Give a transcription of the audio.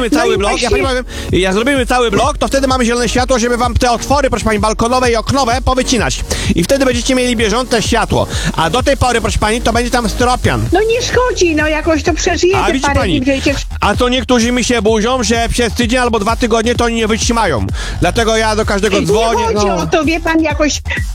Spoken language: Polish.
zrobimy No cały i blok, ja właśnie- pani powiem, jak zrobimy cały blok, to wtedy mamy zielone światło, żeby wam te otwory, proszę pani, balkonowe i oknowe powycinać. I wtedy będziecie mieli bieżące światło. A do tej pory, proszę pani, to będzie tam styropian. No nie szkodzi, no jakoś to A przeżyjecie widzi parę pani, dni przecież. a to niektórzy mi się burzą, że przez tydzień albo 2 tygodnie to oni nie wytrzymają. Dlatego ja do każdego Nie dzwonię. chodzi o to, wie pan, jakoś